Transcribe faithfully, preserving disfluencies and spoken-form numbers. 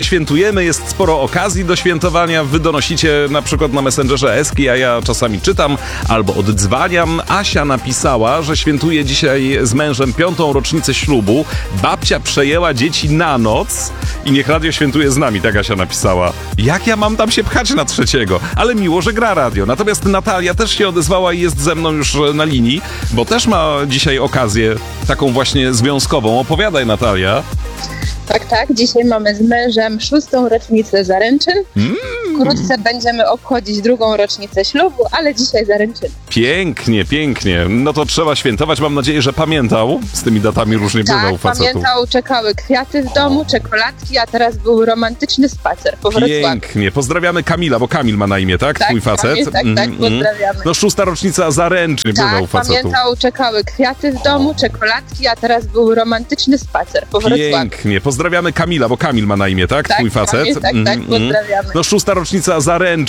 świętujemy, jest sporo okazji do świętowania. Wy donosicie na przykład na Messengerze eski, a ja czasami czytam albo oddzwaniam. Asia napisała, że świętuje dzisiaj z mężem piątą rocznicę ślubu. Babcia przejęła dzieci na noc i niech radio świętuje z nami, tak Asia napisała. Jak ja mam tam się pchać na trzeciego? Ale miło, że gra radio. Natomiast Natalia też się odezwała i jest ze mną już na linii, bo też ma dzisiaj okazję taką właśnie związkową. Opowiadaj, Natalia. Tak, tak. Dzisiaj mamy z mężem szóstą rocznicę zaręczyn. Mm. Wkrótce będziemy obchodzić drugą rocznicę ślubu, ale dzisiaj zaręczyny. Pięknie, pięknie. No to trzeba świętować. Mam nadzieję, że pamiętał. Z tymi datami różnie tak, bywa u facetów. pamiętał. Czekały kwiaty w domu, czekoladki, a teraz był romantyczny spacer po Wrocławiu. Pięknie. Pozdrawiamy Kamila, bo Kamil ma na imię, tak? Tak, Twój facet. Kamil, tak, tak, pozdrawiamy. No szósta rocznica zaręczyn tak, bywa u facetów. pamiętał. Czekały kwiaty w domu, czekoladki, a teraz był romantyczny spacer po Wrocławiu. Pięknie. Pozdrawiamy Kamila, bo Kamil ma na imię, tak? tak Twój facet. Kamil, tak, tak, pozdrawiamy. No szósta rocznica zaręczyn